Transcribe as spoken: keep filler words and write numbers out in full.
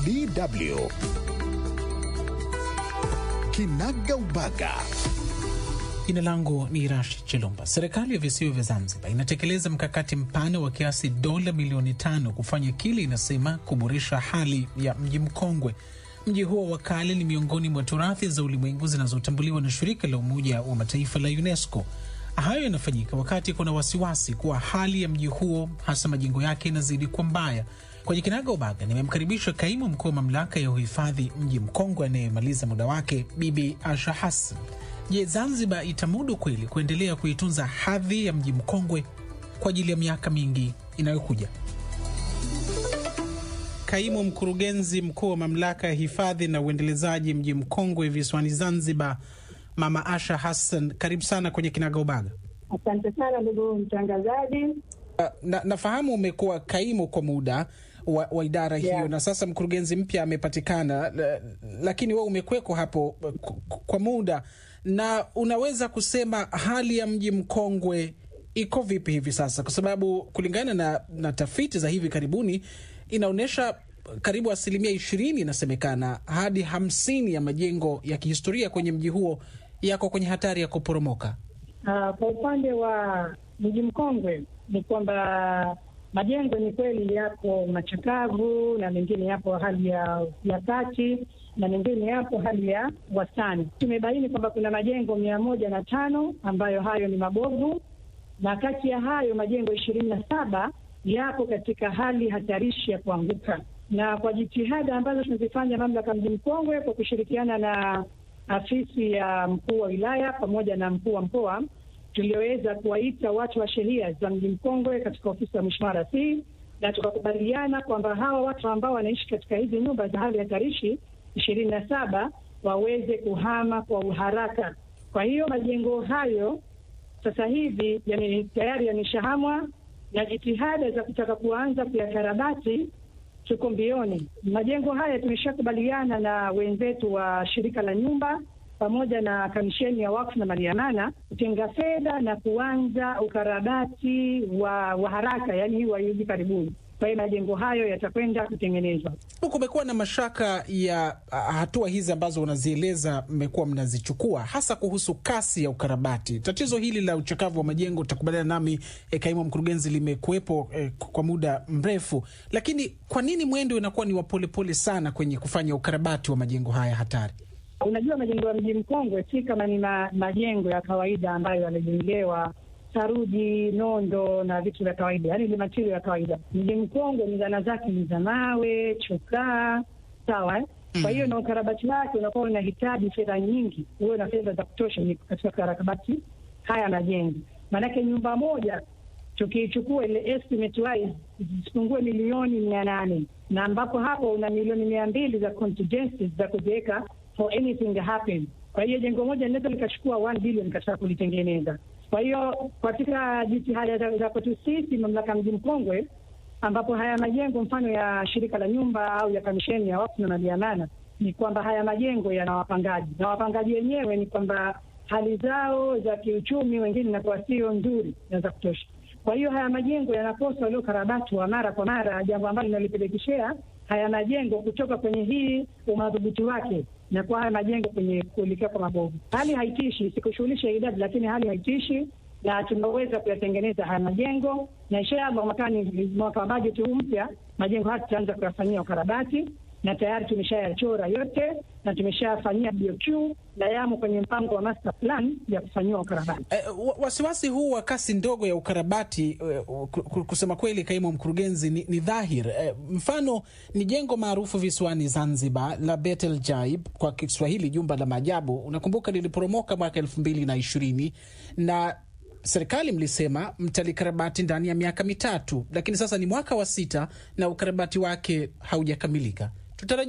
D W Kinaga Ubaga. Jina langu ni Rashid Chilumba. Serikali ya visiwa vya Zanzibar inatekeleza mkakati mpana wa kiasi dola milioni tano kufanya kile inasema kuboresha hali ya mji mkongwe. Mji huo wa kale ni miongoni mwa turathi za ulimwengu zinazotambuliwa na shirika la Umoja wa Mataifa la UNESCO. Hayo yanafanyika wakati kuna wasiwasi kuwa hali ya mji huo, hasa majengo yake, inazidi kuwa mbaya. Kwenye Kinaga Ubaga nimemkaribisha kaimu mkuu wa mamlaka ya uhifadhi mji mkongwe anayemaliza muda wake, Bibi Asha Hassan. Je, Zanzibar itamudu kweli kuendelea kuitunza hadhi ya mji mkongwe kwa ajili ya miaka mingi inayokuja? Kaimu mkurugenzi mkuu wa mamlaka ya hifadhi na uendelezaji mji mkongwe visiwani Zanzibar, Mama Asha Hassan, karibu sana kwenye Kinaga Ubaga. Asante sana ndugu mtangazaji. Uh, na, nafahamu umekuwa kaimu kwa muda wa, wa idara hiyo, yeah. Na sasa mkurugenzi mpya amepatikana, lakini wewe umekweko hapo kwa muda, na unaweza kusema hali ya mji mkongwe iko vipi hivi sasa? Kwa sababu kulingana na, na tafiti za hivi karibuni inaonyesha karibu asilimia ishirini inasemekana hadi hamsini ya majengo ya kihistoria kwenye mji huo yako kwenye hatari ya kuporomoka. Uh, kwa upande wa mji mkongwe ni kwamba majengo ni kweli yako machakavu na mengine yapo hali ya ya kati na mengine yapo hali ya wastani. Tumebaini kwamba kuna majengo mia moja na tano ambayo hayo ni mabovu, na kati ya hayo majengo ishirini na saba yako katika hali hatarishi ya kuanguka. Na kwa jitihada ambazo tunazifanya mamlaka mji mkongwe kwa kushirikiana na afisi ya mkuu wa wilaya pamoja na mkuu wa mkoa, tulioweza kuwaita watu wa sheria za mji mkongwe katika ofisi ya Mheshimiwa Rais, na tukakubaliana kwamba hawa watu ambao wanaishi katika hizi nyumba za hali hatarishi ishirini na saba waweze kuhama kwa uharaka. Kwa hiyo majengo hayo sasa hivi yani tayari yameshahamwa, na jitihada za kutaka kuanza kuyakarabati tuko mbioni. Majengo haya tumeshakubaliana na wenzetu wa shirika la nyumba pamoja na kamisheni ya wakfu na mali ya amana kutenga fedha na kuanza ukarabati wa, wa haraka, yani wa hivi karibuni. Kwa hiyo majengo hayo yatakwenda kutengenezwa. Kumekuwa na mashaka ya uh, hatua hizi ambazo unazieleza mmekuwa mnazichukua, hasa kuhusu kasi ya ukarabati. Tatizo hili la uchakavu wa majengo, utakubaliana nami eh, kaimu mkurugenzi, limekuwepo eh, kwa muda mrefu. Lakini kwa nini mwendo unakuwa ni wa polepole sana kwenye kufanya ukarabati wa majengo haya hatari? Unajua, majengo ya mji mkongwe si kama ni ma, majengo ya kawaida ambayo yanajengewa saruji, nondo na vitu vya kawaida, yaani ni material ya kawaida. Mji mkongwe ni zana zake ni za mawe, chokaa, sawa eh? Kwa hiyo na ukarabati wake unakuwa unahitaji fedha nyingi, uwe na fedha za kutosha katika ukarabati haya majengo. Maanake nyumba moja tukiichukua ile estimate wise isipungue milioni mia nane, na ambapo hapo una milioni mia mbili za contingencies za kuziweka for anything happen. Kwa hiyo jengo moja linaweza likachukua one billion katika kulitengeneza. Kwa hiyo katika jitihada za kwetu sisi mamlaka mji mkongwe, ambapo haya majengo mfano ya shirika la nyumba au ya kamisheni ya wakfu na mali ya amana, ni kwamba haya majengo yana wapangaji, na wapangaji wenyewe ni kwamba hali zao za kiuchumi wengine inakuwa sio nzuri na za kutosha. Kwa hiyo haya majengo yanakosa leo karabati wa mara kwa mara, jambo ambalo linalipelekeshea haya majengo kutoka kwenye hii umadhubuti wake na kwa haya majengo kwenye kuelekea kwa mabovu. Hali haitishi, sikushughulisha idadi, lakini hali haitishi, na tunaweza kuyatengeneza haya majengo, na inshallah mwakani, mwaka wa bajeti mpya, majengo haya tutaanza kuyafanyia ukarabati, na tayari tumeshayachora yote na tumeshafanyia B O Q na yamo kwenye mpango wa master plan ya kufanyia ukarabati. Eh, wasiwasi huu wa kasi ndogo ya ukarabati, eh, kusema kweli kaimu mkurugenzi, ni, ni dhahir. Eh, mfano ni jengo maarufu visiwani Zanzibar la Betel Jaib, kwa Kiswahili jumba la maajabu. Unakumbuka liliporomoka mwaka elfu mbili na ishirini na serikali mlisema mtalikarabati ndani ya miaka mitatu, lakini sasa ni mwaka wa sita na ukarabati wake haujakamilika. Tutarajia